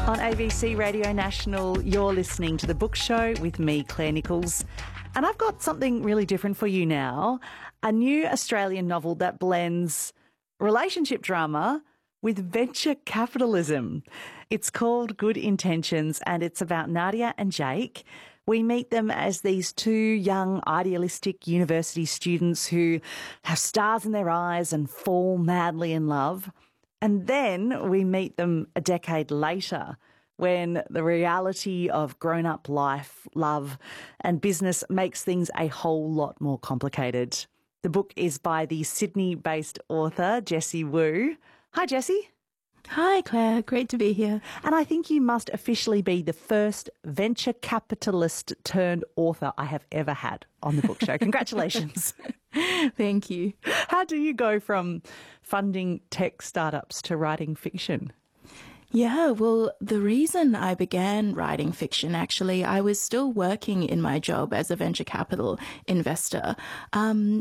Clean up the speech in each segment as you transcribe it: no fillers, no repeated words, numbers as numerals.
On ABC Radio National, you're listening to The Book Show with me, Claire Nichols. And I've got something really different for you now, a new Australian novel that blends relationship drama with venture capitalism. It's called Good Intentions, and it's about Nadia and Jake. We meet them as these two young, idealistic university students who have stars in their eyes and fall madly in love. And then we meet them a decade later when the reality of grown-up life, love and business makes things a whole lot more complicated. The book is by the Sydney-based author, Jessie Woo. Hi, Jessie. Hi, Claire. Great to be here. And I think you must officially be the first venture capitalist turned author I have ever had on the book show. Congratulations. Thank you. How do you go from funding tech startups to writing fiction? Yeah, well, the reason I began writing fiction, actually, I was still working in my job as a venture capital investor. And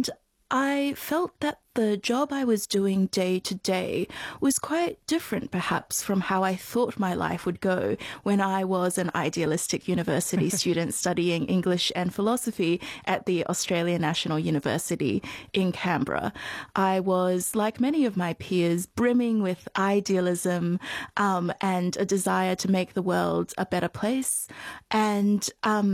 I felt that the job I was doing day to day was quite different, perhaps, from how I thought my life would go when I was an idealistic university student studying English and philosophy at the Australian National University in Canberra. I was, like many of my peers, brimming with idealism and a desire to make the world a better place. And,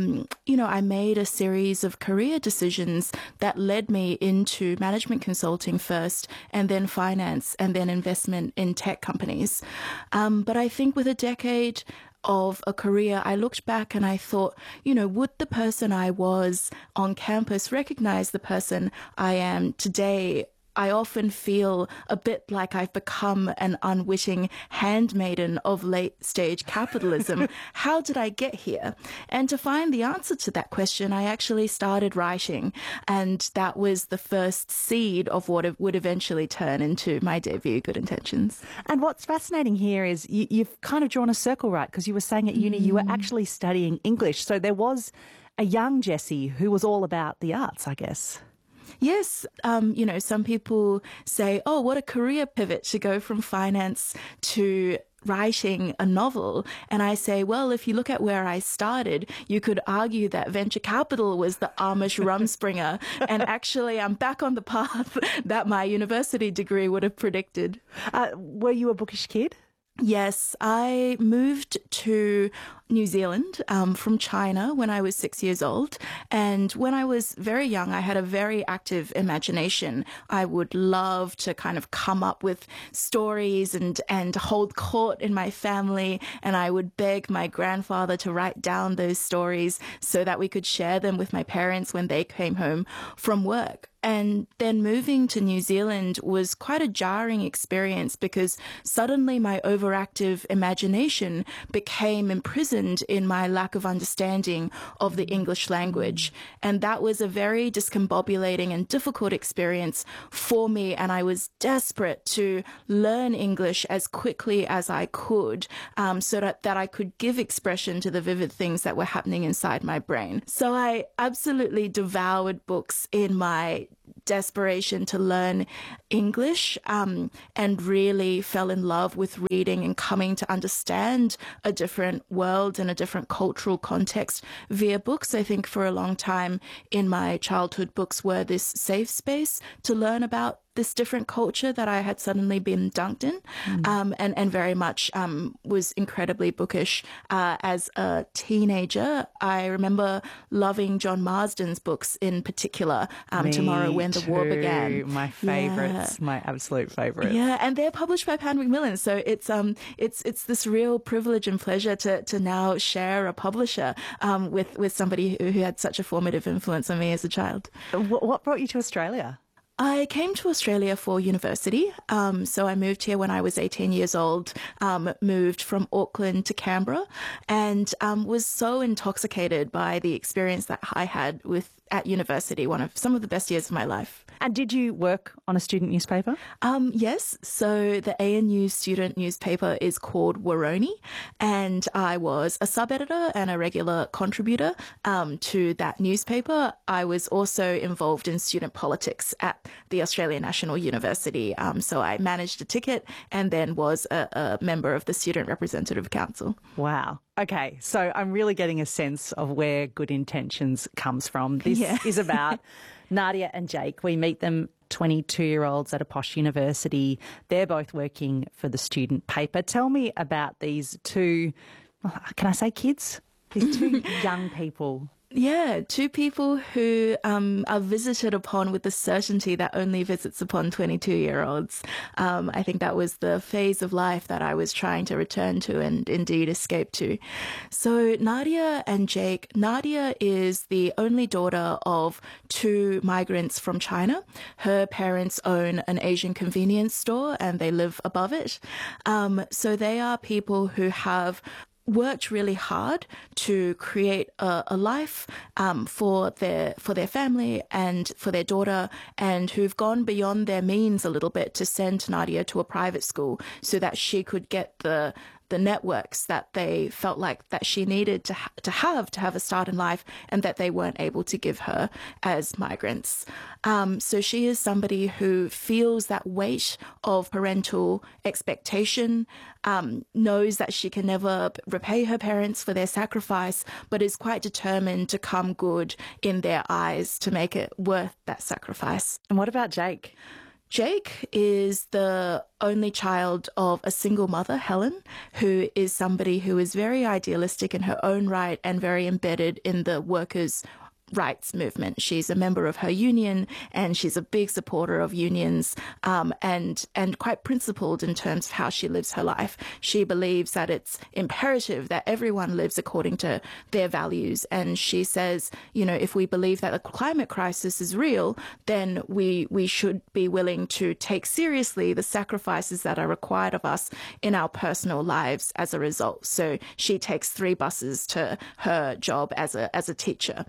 I made a series of career decisions that led me into management consulting first, and then finance, and then investment in tech companies. But I think with a decade of a career, I looked back and I thought, would the person I was on campus recognize the person I am today? I often feel a bit like I've become an unwitting handmaiden of late-stage capitalism. How did I get here? And to find the answer to that question, I actually started writing, and that was the first seed of what it would eventually turn into my debut, Good Intentions. And what's fascinating here is you've kind of drawn a circle, right? Because you were saying at uni you were actually studying English. So there was a young Jessie who was all about the arts, I guess. Yes. Some people say, oh, what a career pivot to go from finance to writing a novel. And I say, well, if you look at where I started, you could argue that venture capital was the Amish rumspringer. And actually, I'm back on the path that my university degree would have predicted. Were you a bookish kid? Yes, I moved to New Zealand from China when I was 6 years old. And when I was very young, I had a very active imagination. I would love to kind of come up with stories and hold court in my family. And I would beg my grandfather to write down those stories so that we could share them with my parents when they came home from work. And then moving to New Zealand was quite a jarring experience because suddenly my overactive imagination became imprisoned in my lack of understanding of the English language. And that was a very discombobulating and difficult experience for me. And I was desperate to learn English as quickly as I could so that I could give expression to the vivid things that were happening inside my brain. So I absolutely devoured books in my desperation to learn English and really fell in love with reading and coming to understand a different world and a different cultural context via books. I think for a long time in my childhood, books were this safe space to learn about this different culture that I had suddenly been dunked in, and very much was incredibly bookish as a teenager. I remember loving John Marsden's books in particular, Tomorrow When the War Began. My favourites, my absolute favourites. Yeah, and they're published by Pan Macmillan, so it's this real privilege and pleasure to now share a publisher with somebody who had such a formative influence on me as a child. What brought you to Australia? I came to Australia for university. So I moved here when I was 18 years old, moved from Auckland to Canberra, and was so intoxicated by the experience that I had with at university, one of some of the best years of my life. And did you work on a student newspaper? Yes. So the ANU student newspaper is called Waroni, and I was a sub-editor and a regular contributor to that newspaper. I was also involved in student politics at the Australian National University. So I managed a ticket and then was a member of the Student Representative Council. Wow. Okay, so I'm really getting a sense of where good intentions comes from. This is about Nadia and Jake. We meet them, 22-year-olds at a posh university. They're both working for the student paper. Tell me about these two, can I say kids? These two young people. Yeah, two people who are visited upon with the certainty that only visits upon 22-year-olds. I think that was the phase of life that I was trying to return to and indeed escape to. So Nadia and Jake, Nadia is the only daughter of two migrants from China. Her parents own an Asian convenience store and they live above it. So they are people who have worked really hard to create a life for their family and for their daughter, and who've gone beyond their means a little bit to send Nadia to a private school so that she could get the networks that they felt like that she needed to have a start in life and that they weren't able to give her as migrants. So she is somebody who feels that weight of parental expectation, knows that she can never repay her parents for their sacrifice, but is quite determined to come good in their eyes to make it worth that sacrifice. And what about Jake? Jake is the only child of a single mother, Helen, who is somebody who is very idealistic in her own right and very embedded in the workers' rights movement. She's a member of her union and she's a big supporter of unions and quite principled in terms of how she lives her life. She believes that it's imperative that everyone lives according to their values. And she says, you know, if we believe that the climate crisis is real, then we should be willing to take seriously the sacrifices that are required of us in our personal lives as a result. So she takes 3 buses to her job as a teacher.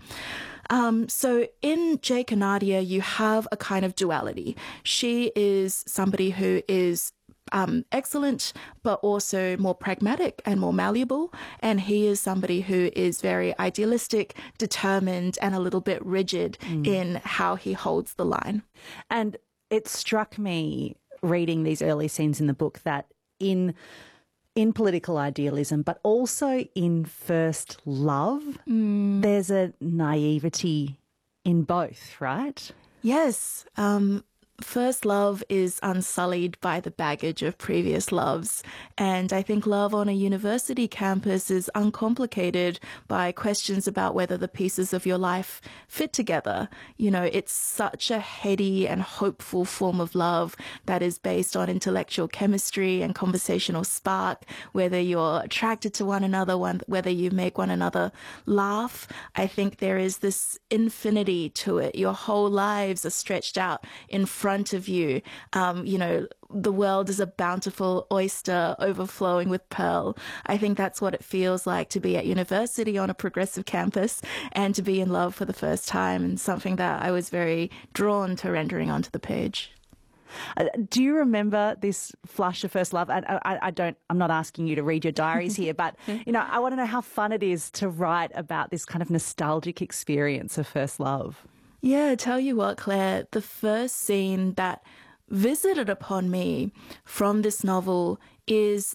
So in Jake and Nadia, you have a kind of duality. She is somebody who is excellent, but also more pragmatic and more malleable. And he is somebody who is very idealistic, determined, and a little bit rigid in how he holds the line. And it struck me reading these early scenes in the book that in political idealism, but also in first love, there's a naivety in both, right? Yes. First love is unsullied by the baggage of previous loves. And I think love on a university campus is uncomplicated by questions about whether the pieces of your life fit together. You know, it's such a heady and hopeful form of love that is based on intellectual chemistry and conversational spark, whether you're attracted to one another, whether you make one another laugh. I think there is this infinity to it. Your whole lives are stretched out in front of you. You know, the world is a bountiful oyster overflowing with pearl. I think that's what it feels like to be at university on a progressive campus and to be in love for the first time, and something that I was very drawn to rendering onto the page. Do you remember this flush of first love? And I'm not asking you to read your diaries here, but, you know, I want to know how fun it is to write about this kind of nostalgic experience of first love. Yeah, tell you what, Claire, the first scene that visited upon me from this novel is